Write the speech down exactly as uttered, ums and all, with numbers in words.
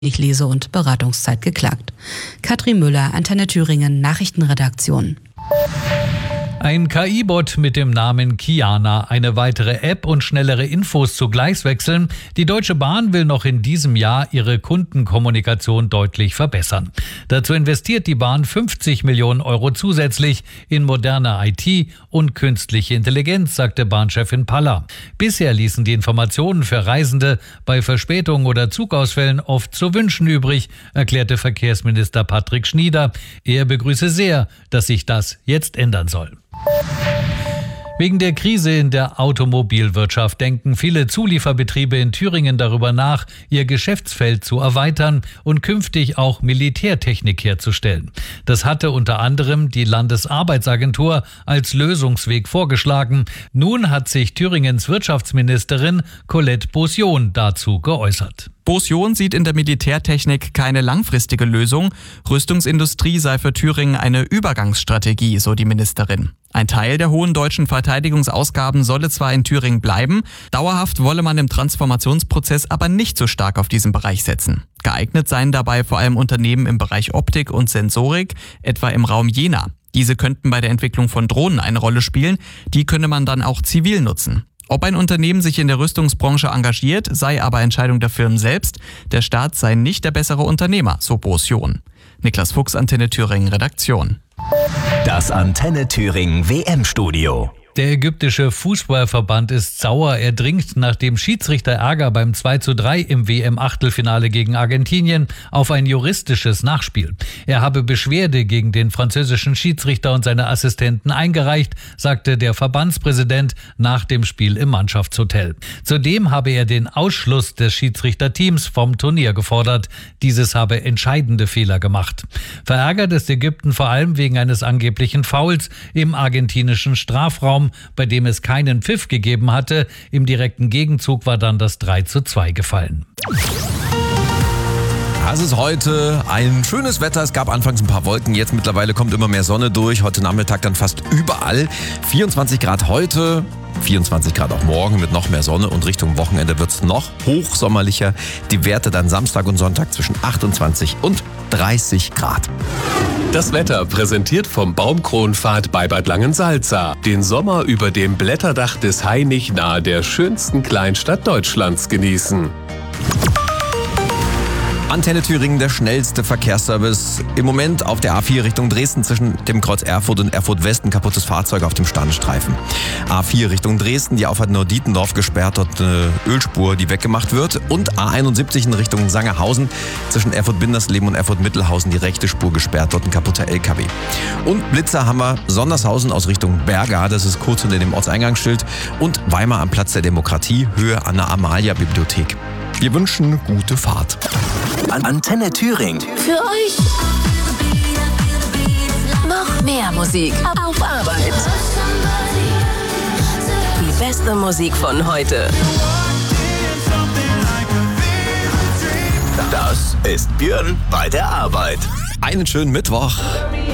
Lese- und Beratungszeit geklagt. Katrin Müller, Antenne Thüringen, Nachrichtenredaktion. Ein K I-Bot mit dem Namen Kiana, eine weitere App und schnellere Infos zu Gleiswechseln. Die Deutsche Bahn will noch in diesem Jahr ihre Kundenkommunikation deutlich verbessern. Dazu investiert die Bahn fünfzig Millionen Euro zusätzlich in moderne I T und künstliche Intelligenz, sagte Bahnchefin Paller. Bisher ließen die Informationen für Reisende bei Verspätungen oder Zugausfällen oft zu wünschen übrig, erklärte Verkehrsminister Patrick Schnieder. Er begrüße sehr, dass sich das jetzt ändern soll. Wegen der Krise in der Automobilwirtschaft denken viele Zulieferbetriebe in Thüringen darüber nach, ihr Geschäftsfeld zu erweitern und künftig auch Militärtechnik herzustellen. Das hatte unter anderem die Landesarbeitsagentur als Lösungsweg vorgeschlagen. Nun hat sich Thüringens Wirtschaftsministerin Colette Beaussion dazu geäußert. Beaussion sieht in der Militärtechnik keine langfristige Lösung. Rüstungsindustrie sei für Thüringen eine Übergangsstrategie, so die Ministerin. Ein Teil der hohen deutschen Verteidigungsausgaben solle zwar in Thüringen bleiben, dauerhaft wolle man im Transformationsprozess aber nicht so stark auf diesen Bereich setzen. Geeignet seien dabei vor allem Unternehmen im Bereich Optik und Sensorik, etwa im Raum Jena. Diese könnten bei der Entwicklung von Drohnen eine Rolle spielen, die könne man dann auch zivil nutzen. Ob ein Unternehmen sich in der Rüstungsbranche engagiert, sei aber Entscheidung der Firmen selbst. Der Staat sei nicht der bessere Unternehmer, so Beaussion. Niklas Fuchs, Antenne Thüringen, Redaktion. Das Antenne Thüringen W M-Studio. Der ägyptische Fußballverband ist sauer. Er dringt nach dem Schiedsrichter Ärger beim zwei zu drei im W M-Achtelfinale gegen Argentinien auf ein juristisches Nachspiel. Er habe Beschwerde gegen den französischen Schiedsrichter und seine Assistenten eingereicht, sagte der Verbandspräsident nach dem Spiel im Mannschaftshotel. Zudem habe er den Ausschluss des Schiedsrichterteams vom Turnier gefordert. Dieses habe entscheidende Fehler gemacht. Verärgert ist Ägypten vor allem wegen eines angeblichen Fouls im argentinischen Strafraum, bei dem es keinen Pfiff gegeben hatte. Im direkten Gegenzug war dann das drei zu zwei gefallen. Es ist heute ein schönes Wetter. Es gab anfangs ein paar Wolken, jetzt mittlerweile kommt immer mehr Sonne durch. Heute Nachmittag dann fast überall. vierundzwanzig Grad heute, vierundzwanzig Grad auch morgen mit noch mehr Sonne und Richtung Wochenende wird es noch hochsommerlicher. Die Werte dann Samstag und Sonntag zwischen achtundzwanzig und dreißig Grad. Das Wetter präsentiert vom Baumkronpfad bei Bad Langensalza. Den Sommer über dem Blätterdach des Hainich nahe der schönsten Kleinstadt Deutschlands genießen. Antenne Thüringen, der schnellste Verkehrsservice. Im Moment auf der A vier Richtung Dresden zwischen dem Kreuz Erfurt und Erfurt West ein kaputtes Fahrzeug auf dem Standstreifen. A vier Richtung Dresden, die Auffahrt Neu-Dietendorf gesperrt, dort eine Ölspur, die weggemacht wird. Und A einundsiebzig in Richtung Sangerhausen zwischen Erfurt-Bindersleben und Erfurt-Mittelhausen die rechte Spur gesperrt, dort ein kaputter L K W. Und Blitzer haben wir Sondershausen aus Richtung Berga, das ist kurz unter dem Ortseingangsschild. Und Weimar am Platz der Demokratie, Höhe an der Amalia-Bibliothek. Wir wünschen gute Fahrt. Antenne Thüringen. Für euch noch mehr Musik auf Arbeit. Die beste Musik von heute. Das ist Björn bei der Arbeit. Einen schönen Mittwoch.